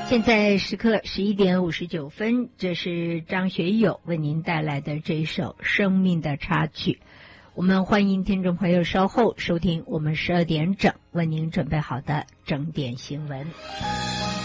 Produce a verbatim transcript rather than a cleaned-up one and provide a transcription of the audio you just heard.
现在时刻十一点五十九分，这是张学友为您带来的这一首《生命的插曲》。我们欢迎听众朋友稍后收听我们十二点整为您准备好的整点新闻。